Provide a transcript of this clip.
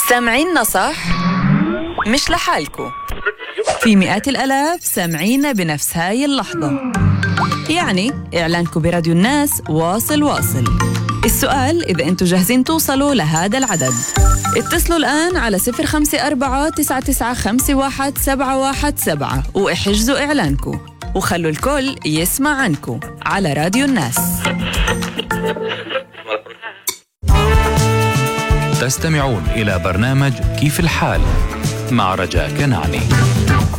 سامعيننا صح؟ مش لحالكو، في مئات الآلاف سامعينا بنفس هاي اللحظة. يعني إعلانكو براديو الناس واصل. السؤال إذا أنتوا جاهزين توصلوا لهذا العدد. اتصلوا الآن على 054-9951-717 واحجزوا إعلانكو وخلوا الكل يسمع عنكو على راديو الناس. تستمعون إلى برنامج كيف الحال مع رجاء كنعاني.